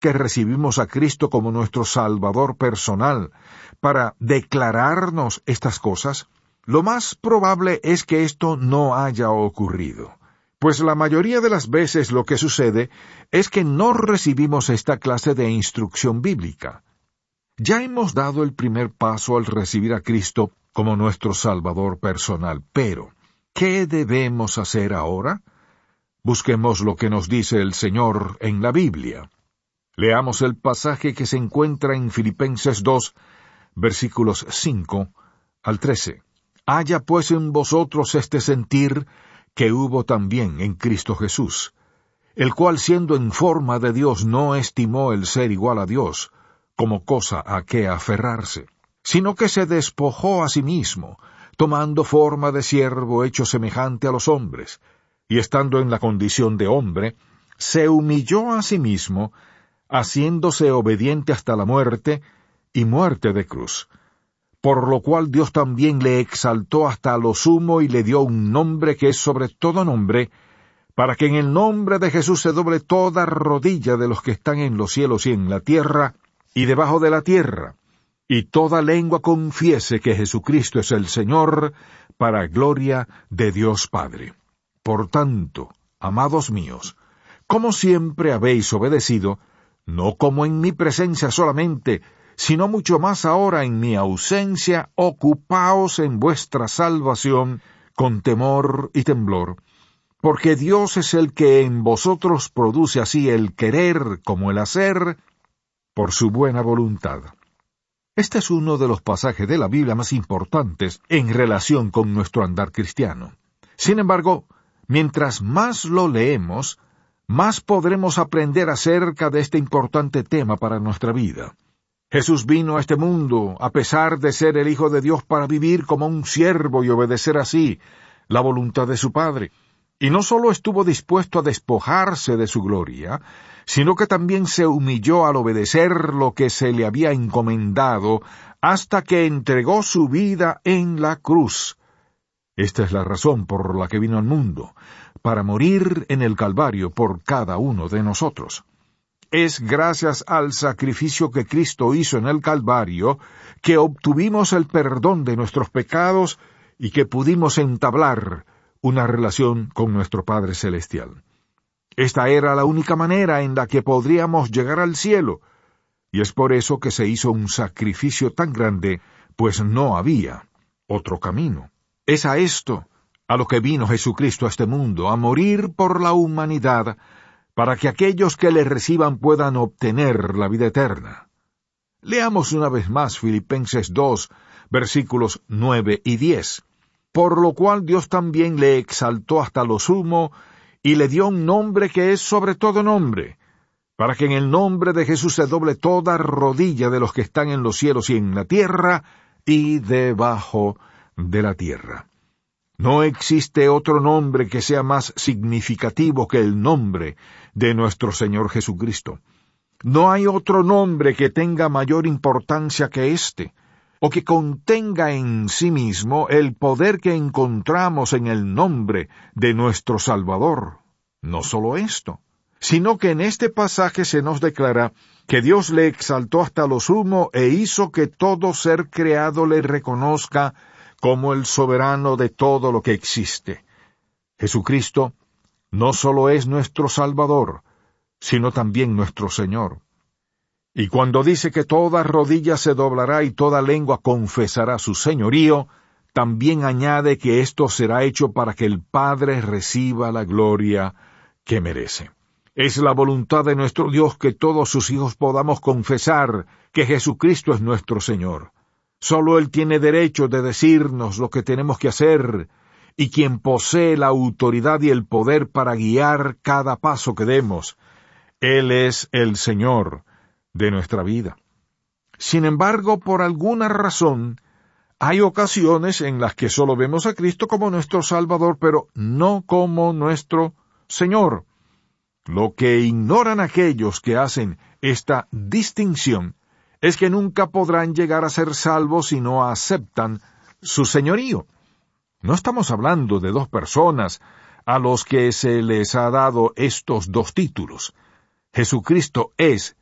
que recibimos a Cristo como nuestro Salvador personal para declararnos estas cosas, lo más probable es que esto no haya ocurrido, pues la mayoría de las veces lo que sucede es que no recibimos esta clase de instrucción bíblica. Ya hemos dado el primer paso al recibir a Cristo como nuestro Salvador personal, pero ¿qué debemos hacer ahora? Busquemos lo que nos dice el Señor en la Biblia. Leamos el pasaje que se encuentra en Filipenses 2, versículos 5 al 13. Haya pues en vosotros este sentir que hubo también en Cristo Jesús, el cual siendo en forma de Dios no estimó el ser igual a Dios como cosa a que aferrarse, sino que se despojó a sí mismo, tomando forma de siervo hecho semejante a los hombres, y estando en la condición de hombre, se humilló a sí mismo, haciéndose obediente hasta la muerte, y muerte de cruz. Por lo cual Dios también le exaltó hasta lo sumo y le dio un nombre que es sobre todo nombre, para que en el nombre de Jesús se doble toda rodilla de los que están en los cielos y en la tierra, y debajo de la tierra, y toda lengua confiese que Jesucristo es el Señor, para gloria de Dios Padre. Por tanto, amados míos, como siempre habéis obedecido, no como en mi presencia solamente, sino mucho más ahora en mi ausencia, ocupaos en vuestra salvación con temor y temblor, porque Dios es el que en vosotros produce así el querer como el hacer, por su buena voluntad. Este es uno de los pasajes de la Biblia más importantes en relación con nuestro andar cristiano. Sin embargo, mientras más lo leemos, más podremos aprender acerca de este importante tema para nuestra vida. Jesús vino a este mundo, a pesar de ser el Hijo de Dios, para vivir como un siervo y obedecer así la voluntad de su Padre. Y no solo estuvo dispuesto a despojarse de su gloria, sino que también se humilló al obedecer lo que se le había encomendado, hasta que entregó su vida en la cruz. Esta es la razón por la que vino al mundo, para morir en el Calvario por cada uno de nosotros. Es gracias al sacrificio que Cristo hizo en el Calvario que obtuvimos el perdón de nuestros pecados y que pudimos entablar una relación con nuestro Padre Celestial. Esta era la única manera en la que podríamos llegar al cielo, y es por eso que se hizo un sacrificio tan grande, pues no había otro camino. Es a esto a lo que vino Jesucristo a este mundo, a morir por la humanidad, para que aquellos que le reciban puedan obtener la vida eterna. Leamos una vez más Filipenses 2, versículos 9 y 10. Por lo cual Dios también le exaltó hasta lo sumo, y le dio un nombre que es sobre todo nombre, para que en el nombre de Jesús se doble toda rodilla de los que están en los cielos y en la tierra, y debajo de la tierra. No existe otro nombre que sea más significativo que el nombre de nuestro Señor Jesucristo. No hay otro nombre que tenga mayor importancia que este, o que contenga en sí mismo el poder que encontramos en el nombre de nuestro Salvador. No solo esto, sino que en este pasaje se nos declara que Dios le exaltó hasta lo sumo e hizo que todo ser creado le reconozca como el soberano de todo lo que existe. Jesucristo no solo es nuestro Salvador, sino también nuestro Señor. Y cuando dice que toda rodilla se doblará y toda lengua confesará su señorío, también añade que esto será hecho para que el Padre reciba la gloria que merece. Es la voluntad de nuestro Dios que todos sus hijos podamos confesar que Jesucristo es nuestro Señor. Solo Él tiene derecho de decirnos lo que tenemos que hacer, y quien posee la autoridad y el poder para guiar cada paso que demos. Él es el Señor de nuestra vida. Sin embargo, por alguna razón, hay ocasiones en las que solo vemos a Cristo como nuestro Salvador, pero no como nuestro Señor. Lo que ignoran aquellos que hacen esta distinción es que nunca podrán llegar a ser salvos si no aceptan su señorío. No estamos hablando de dos personas a los que se les ha dado estos dos títulos. Jesucristo es